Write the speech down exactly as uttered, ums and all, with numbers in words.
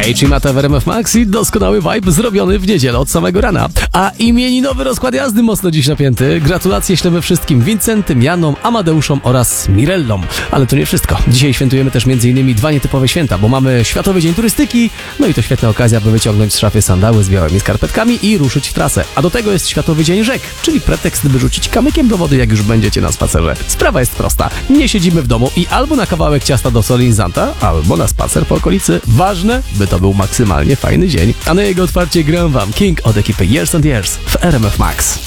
H i Mata w R M F Max i doskonały vibe zrobiony w niedzielę od samego rana. A imieninowy rozkład jazdy mocno dziś napięty. Gratulacje ślemy wszystkim Wincentym, Janom, Amadeuszom oraz Mirellom. Ale to nie wszystko. Dzisiaj świętujemy też m.in. dwa nietypowe święta, bo mamy Światowy Dzień Turystyki, no i to świetna okazja, by wyciągnąć z szafy sandały z białymi skarpetkami i ruszyć w trasę. A do tego jest Światowy Dzień Rzek, czyli pretekst, by rzucić kamykiem do wody, jak już będziecie na spacerze. Sprawa jest prosta. Nie siedzimy w domu i albo na kawałek ciasta do solenizanta, albo na spacer po okolicy. Ważne, by to był maksymalnie fajny dzień. A na jego otwarcie gram wam King od ekipy Years and Years w R M F Max.